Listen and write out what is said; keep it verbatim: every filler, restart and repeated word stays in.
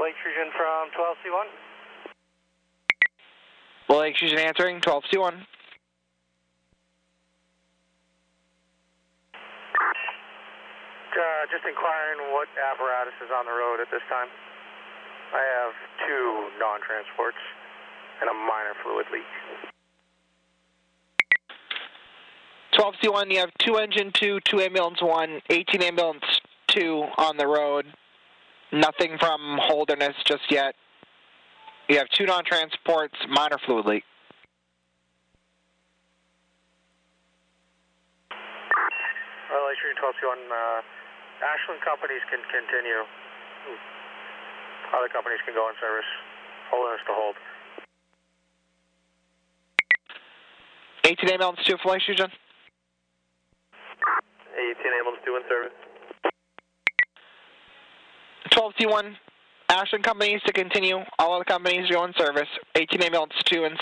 Lake Fusion from twelve C one. Lake Fusion answering, twelve C one. Uh, just inquiring what apparatus is on the road at this time. I have two non-transports and a minor fluid leak. twelve C one, you have two engine two, two ambulance one, eighteen ambulance two on the road. Nothing from Holderness just yet. You have two non-transports, minor fluid leak. Well, Lake Fusion twelve C one, uh, Ashland companies can continue. Other companies can go in service. Holderness to hold. eighteen ambulance two for Lake Fusion. eighteen ambulance two in service. twelve C one, Ashland companies to continue. All other companies go in service. eighteen ambulance two in